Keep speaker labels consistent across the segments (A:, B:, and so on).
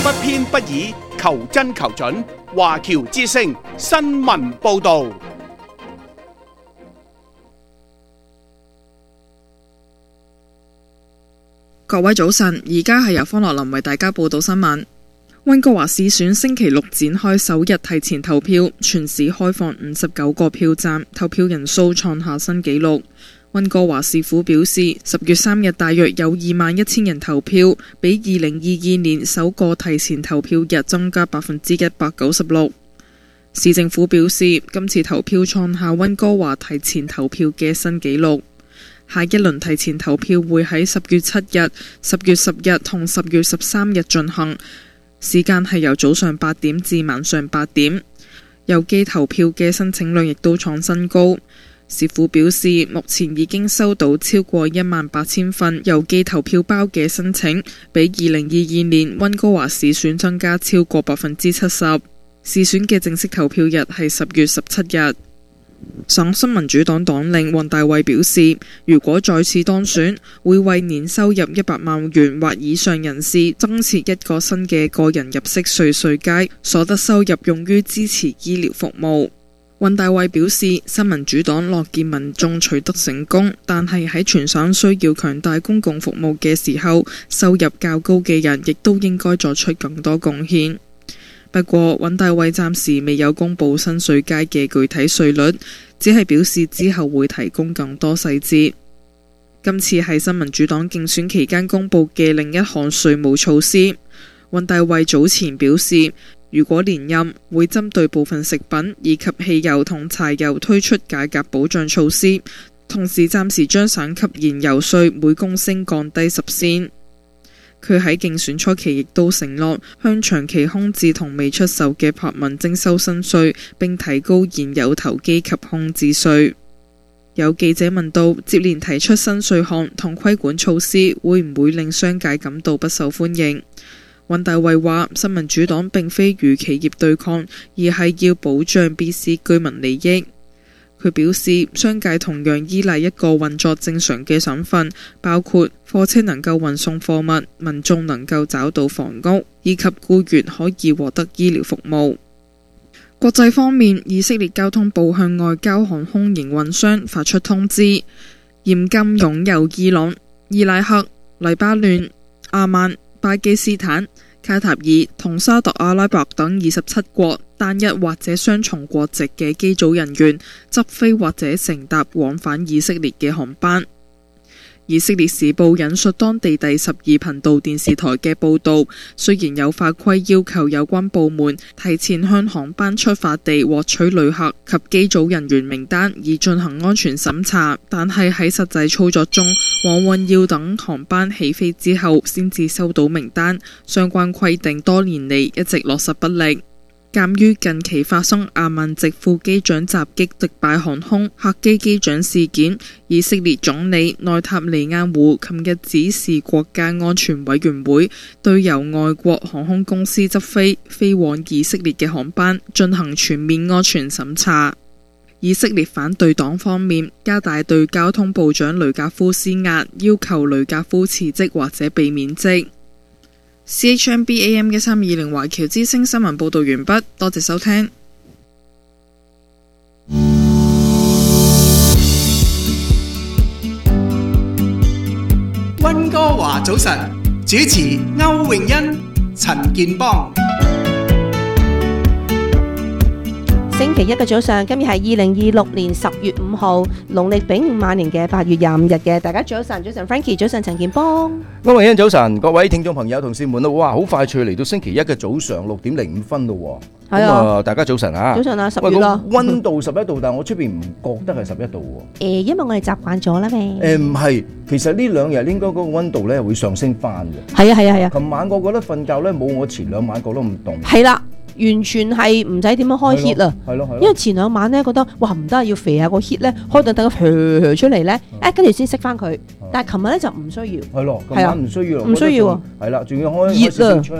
A: 不偏不倚，求真求準。華僑之聲新聞報導。
B: 各位早晨，而家係由方樂林為大家報道新聞。溫哥華市選星期六展開首日提前投票，全市開放59個票站，投票人數創下新紀錄。溫哥華市府表示，10月3日大約有21,000人投票，比2022年首個提前投票日增加196%。市政府表示，今次投票創下溫哥華提前投票嘅新紀錄。下一輪提前投票會喺10月7日、10月10日同10月13日進行，時間係由早上8點至晚上8點。郵寄投票嘅申請量亦都創新高。市府表示，目前已經收到超過18,000份郵寄投票包嘅申請，比2022年溫哥華市選增加超過70%。市選嘅正式投票日係10月17日。省新民主黨黨領黃大衛表示，如果再次當選，會為年收入100萬元或以上人士增設一個新嘅個人入息稅階，所得收入用於支持醫療服務。黃大衛表示，新民主黨樂見民眾取得成功，但係喺全省需要強大公共服務嘅時候，收入較高嘅人亦都應該作出更多貢獻。不過，尹大衛暫時未有公布新稅階嘅具體稅率，只係表示之後會提供更多細節。今次係新民主黨競選期間公布嘅另一項稅務措施。尹大衛早前表示，如果連任，會針對部分食品以及汽油同柴油推出價格保障措施，同時暫時將省級燃油稅每公升降低10仙。佢喺競選初期亦都承諾向長期空置同未出售嘅柏文徵收新稅，並提高燃油投機及空置稅。有記者問到，接連提出新稅項同規管措施，會唔會令商界感到不受歡迎？尹大衛話，新民主黨並非與企業對抗，而係要保障 BC 居民利益。佢表示，商界同樣依賴一個運作正常嘅省份，包括貨車能夠運送貨物，民眾能夠找到房屋，以及僱員可以獲得醫療服務。國際方面，以色列交通部向外交航空營運商發出通知，嚴禁擁有伊朗、伊拉克、黎巴嫩、阿曼、巴基斯坦、卡塔爾同沙特阿拉伯等27國單一或者雙重國籍嘅機組人員執飛或者乘搭往返以色列嘅航班。以色列時報引述當地第12頻道電視台嘅報導，雖然有法規要求有關部門提前向航班出發地獲取旅客及機組人員名單以進行安全審查，但係喺實際操作中，往往要等航班起飛之後先至收到名單。相關規定多年嚟一直落實不力。鑑於近期發生阿曼籍副機長襲擊迪拜航空客機機長事件，以色列總理內塔尼亞胡琴日指示國家安全委員會對由外國航空公司執飛往以色列嘅航班進行全面安全審查。以色列反對黨方面加大對交通部長雷格夫施壓，要求雷格夫辭職或者被免職。CHMBAM 嘅320華僑之聲新聞報道完畢，多謝收聽。
A: 溫哥華早晨，主持歐詠欣、陳健邦。
C: 星期一嘅早上，今日係2026年10月5號，農曆丙午晚年嘅8月25日嘅。大家早晨，早晨 Frankie， 早晨陳健邦。
D: 歐詠欣早晨，各位聽眾朋友、同事們啦，哇，好快脆嚟到星期一嘅早上6點05分咯。
C: 係啊，
D: 大家早晨啊！
C: 早晨啊，10月啦。
D: 溫度11度，但係我出邊唔覺得係11度喎。
C: 因為我哋習慣咗啦咩？
D: 唔係，其實呢兩日應該嗰個溫度咧會上升翻嘅。
C: 係啊係啊係啊！
D: 琴晚我覺得瞓覺咧冇我前兩晚覺得咁凍。
C: 係啦。完全係唔使點樣開 heat 啊，因為前兩晚咧覺得哇唔得，要肥下個 heat 咧，開等等佢出嚟咧，跟住先熄翻佢。但係琴日咧就唔需要，
D: 係咯，琴晚唔需要，
C: 唔需要喎，
D: 係啦，仲要開少少窗，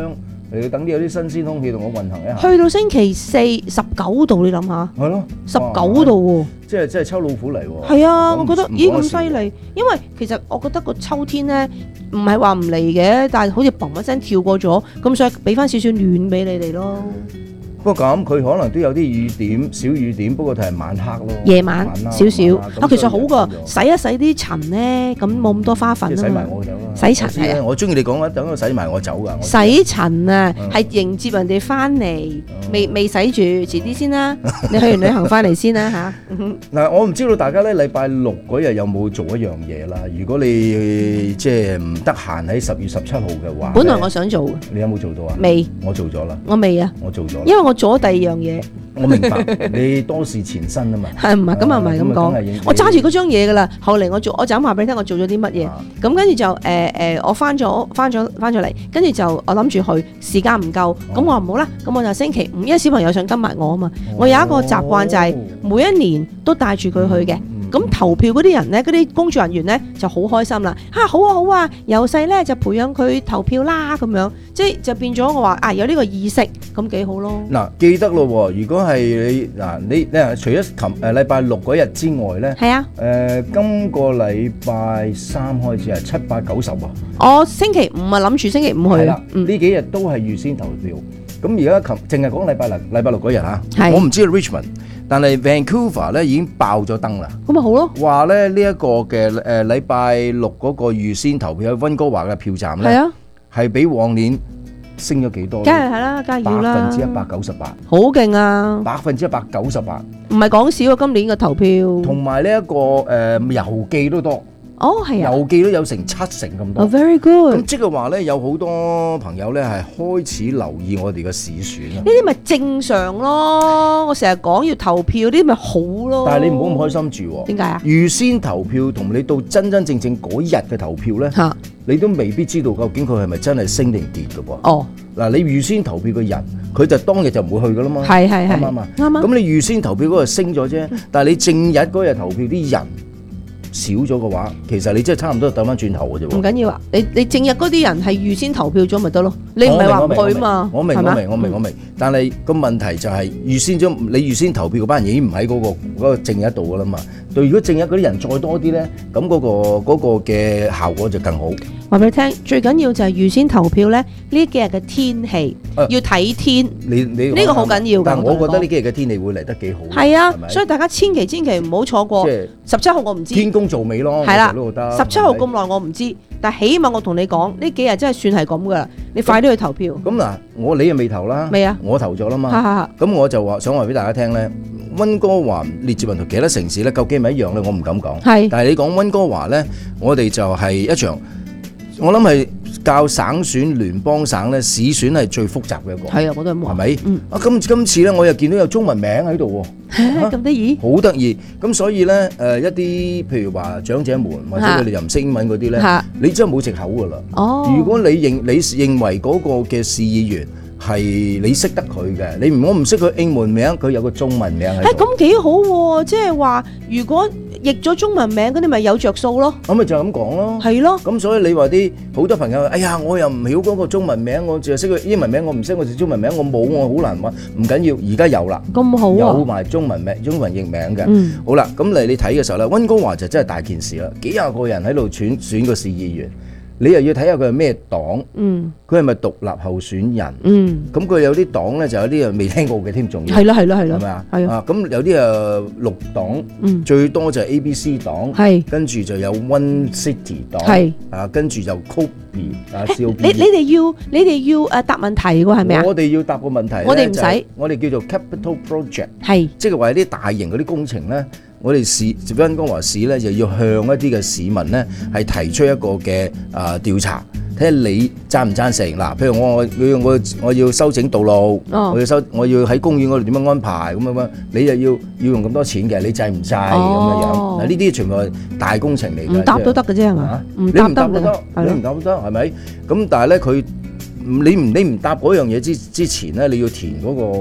D: 你要等啲有啲新鮮空氣同我運行一下。
C: 去到星期四19度，你諗下，
D: 係咯
C: 19度喎。
D: 即係抽老虎嚟喎。
C: 係啊，我覺得咦咁犀
D: 利。
C: 利，因為其實我覺得個秋天咧唔係話唔嚟嘅，但係好似砰一聲跳過咗，咁所以俾翻少少暖俾你哋咯。
D: 不過咁佢可能都有啲雨點，小雨點，不過佢係晚黑咯。
C: 夜晚少少啊，其實好過洗
D: 洗
C: 一洗啲塵咧，咁冇咁多花粉啊嘛。
D: 埋我走啦。
C: 洗塵係啊，
D: 我中意你講啊，等我洗埋我走㗎。
C: 洗塵啊，係迎接人哋翻嚟，未洗住，遲啲先啦。你去完旅行翻嚟先啦嚇。
D: 嗱，我唔知道大家咧禮拜六嗰日有冇做一樣嘢啦。如果你即係唔得閒喺10月17號嘅話，
C: 本來我想做嘅，
D: 你有冇做到啊？
C: 未，
D: 我做咗啦。
C: 我未啊，
D: 我做咗啦。
C: 因為我做咗第二樣嘢。
D: 我明白，你多事纏身啊嘛。
C: 係唔係咁啊？唔係咁講，我揸住嗰張嘢噶啦。後嚟我就咁話俾你聽，我做咗啲乜嘢。咁跟住就我翻咗嚟，跟住就我諗住去，時間唔夠，咁我話唔好啦。咁我就星期5，因為小朋友想跟埋我啊嘛。我有一個習慣就係每一年都帶住佢去嘅。咁投票嗰啲人咧，嗰啲工作人員咧就好開心啦。好啊好啊，由細咧就培養佢投票啦，咁樣即係就變咗我話有呢個意識，咁幾好咯。
D: 嗱，記得咯喎，如果係你除咗禮拜六嗰日之外咧，
C: 係啊，
D: 今個禮拜3開始係7、8、90喎。
C: 我星期5啊，諗住星期5去。
D: 係啦，呢幾日都係預先投票。咁而家淨係講禮拜六嗰日嚇，
C: 係
D: 我唔知道 Richmond。但係 Vancouver 咧已經爆咗燈啦，
C: 咁咪好咯。
D: 話咧呢一個嘅禮拜六嗰個預先投票喺溫哥華嘅票站咧，係比往年升咗幾多？
C: 梗係啦，梗係要啦
D: 198%，
C: 好勁啊
D: ！198%，
C: 唔係講少啊！今年嘅投票
D: 同埋呢一個郵寄都多。
C: 哦，係啊，
D: 郵寄都有成7成咁多。
C: Oh, very good。
D: 咁即係話咧，有好多朋友咧係開始留意我哋嘅市選啊。
C: 呢啲咪正常咯，我成日講要投票，呢啲咪好咯。
D: 但係你唔好咁開心住喎。
C: 點解啊？
D: 預先投票同你到真真正正嗰日嘅投票咧，你都未必知道究竟佢係咪真係升定跌嘅噃。
C: 哦，
D: 嗱，你預先投票嘅人，佢就當日就唔會去噶啦嘛。
C: 係
D: 啱啱啊？
C: 啱啊。
D: 咁你預先投票嗰日升咗啫，但係你正日嗰日投票啲人少咗嘅話，其實你真係差唔多等翻轉頭嘅啫喎。
C: 唔緊要啊，你正日嗰啲人係預先投票咗咪得咯？你唔係話唔去嘛？
D: 我明。但係個問題就係預先咗，你預先投票嗰班人已經唔喺嗰個正日度嘅啦嘛。對，如果正日嗰啲人再多啲咧，咁嗰個嘅效果就更好。
C: 話俾你聽，最緊要就係預先投票咧，呢幾日嘅天氣要睇天。
D: 你
C: 呢個好緊要㗎。
D: 但係我覺得呢幾日嘅天氣會嚟得幾好。
C: 係啊，所以大家千祈唔好錯過。17號我唔知。
D: 天公造美咯。
C: 係啦，17號咁耐我唔知，但係起碼我同你講，呢幾日真係算係咁㗎啦。你快啲去投票。
D: 咁嗱，你又未投啦？未啊？我投咗啦嘛。咁我就想話俾大家聽咧，溫哥華列治文同其他城市咧，究竟係咪一樣咧？我唔敢講。係。但係你講溫哥華咧，我哋就係一場。我諗係較省選聯邦省咧，市選係最複雜嘅一個。係啊，我都係。係咪？今次咧，我又見到有中文名喺度喎。
C: 咁得意？好
D: 得意。咁所以咧，一啲譬如話長者們或者佢哋又唔識英文嗰啲咧，你真係冇藉口㗎啦。哦。如果你認為嗰個嘅市議員係你識得佢嘅，我唔識佢英文名，佢有個中文名喺度。
C: 咁幾好喎！即係話，如果譯咗中文名嗰啲咪有着數咯。
D: 咁咪就咁講咯。係咯。咁所以你話啲好多朋友，哎呀，我又唔曉嗰個中文名，我淨係識佢英文名，我唔識我哋中文名，我冇，我好難揾。唔緊要，而家有啦。咁好啊。有埋中文名、中文譯名嘅。好啦，咁你睇嘅時候咧，溫哥華就真係大件事啦，幾廿個人喺度選個市議員。你又要睇下佢係咩黨，佢係咪獨立候選人？咁佢有啲黨咧，就有啲未聽過嘅添，仲要係啦，係咪啊？係啊，咁有啲綠黨，最多就係 ABC 黨，跟住就有 One City 黨，跟住就 Kobe COB。
C: 你哋要答問題喎，係咪啊？
D: 我哋要答個問題，
C: 我哋唔使，
D: 我哋叫做 Capital Project，即係話啲大型嗰啲工程咧。我哋溫哥華市咧就要向一啲嘅市民咧係提出一個嘅調查，睇下你贊唔贊成嗱？譬如我要修整道路，我要喺公園嗰度點樣安排咁樣，你又要用咁多錢嘅，你制唔制咁樣？嗱，呢啲全部係大工程嚟嘅，唔答都得嘅啫係嘛？唔答都得，你唔答都得係咪？咁但係咧佢你唔答嗰樣嘢之前咧，你要填嗰個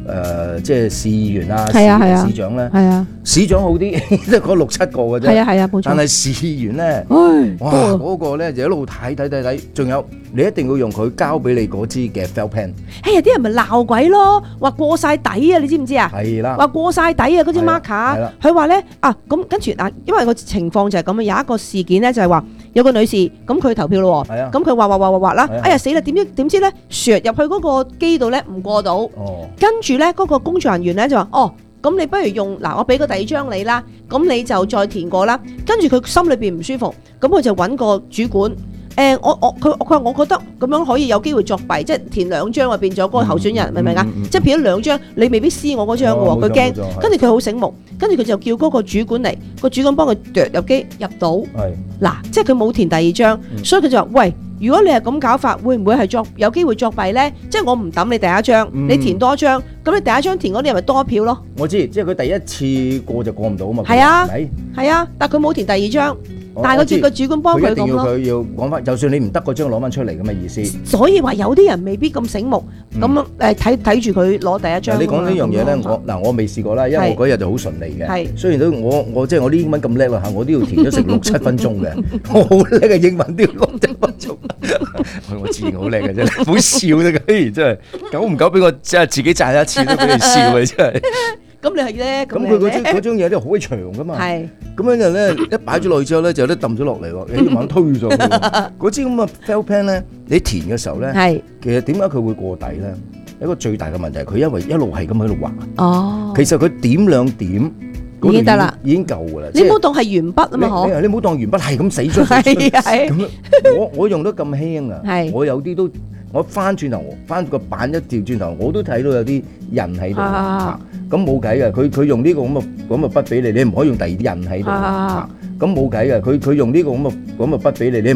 D: 即係市議員啊、市長咧，市長好啲，即係嗰6、7個嘅啫。
C: 係啊，冇錯。
D: 但係市議員咧，哇嗰個咧就一路睇，仲有你一定要用佢交俾你嗰支嘅 felt pen。
C: 哎呀，啲人咪鬧鬼咯，話過晒底啊！你知唔知啊？
D: 係啦，
C: 話過晒底啊！嗰支 marker，佢話咧咁跟住嗱，因為個情況就係咁啊，有一個事件咧就係話有個女士咁佢投票咯喎，咁佢畫啦，哎呀死啦！點知咧射入去嗰個機度咧唔過到，跟住咧嗰個工作人員咧就話咁你不如用我俾個第二張你啦，咁你就再填過啦。跟住佢心裏邊唔舒服，咁佢就揾個主管。佢話我覺得咁樣可以有機會作弊，即係填2張變咗嗰個候選人，明唔明啊？即係填咗2張，你未必撕我嗰張嘅喎，佢驚。跟住佢好醒目，跟住佢就叫嗰個主管嚟，個主管幫佢奪入機入到。嗱，即係佢冇填第2張，所以佢就話：喂，如果你係咁搞法，會唔會係有機會作弊咧？即係我唔抌你第1張，你填多張，咁你第1張填嗰啲係咪多票咯？
D: 我知，即係佢第一次過就過唔到啊嘛。
C: 係啊，但係佢冇填第2張。但係佢叫個主管幫佢咁咯。佢要講翻，就算你唔得嗰張攞翻出嚟咁嘅意思。所以話有啲人未必咁醒目，咁睇住佢攞第1張。
D: 你講呢樣嘢咧，我未試過啦，因為我嗰日就好順利嘅。雖然都我即係我啲英文咁叻啦嚇，我都要填咗成6、7分鐘嘅。我好叻嘅英文都要6、7分鐘。我自然好叻嘅啫，好笑啫，真係久唔久俾我即係自己讚一次都俾你笑嘅真係。
C: 咁你係咧？
D: 咁佢嗰張嘢都好鬼長噶嘛。係。咁樣就咧一擺咗落去之後咧，就有啲揼咗落嚟喎，你慢慢推咗佢。嗰支咁嘅 felt pen 咧，你填嘅時候咧，其實點解佢會過底咧？一個最大嘅問題，佢因為一路係咁喺度畫。哦。其實佢點2點
C: 已經得啦，
D: 已經夠㗎啦。
C: 你唔好當係鉛筆啊嘛，
D: 你唔好當鉛筆係咁死出。係。我用得咁輕啊。係。我有啲都。我翻轉頭，翻個板一調轉頭，我都睇到有啲印喺度。咁冇計嘅，佢用呢個咁嘅筆俾你，你唔可以用第二啲印喺度。咁冇計嘅，佢用呢個咁嘅筆俾你，你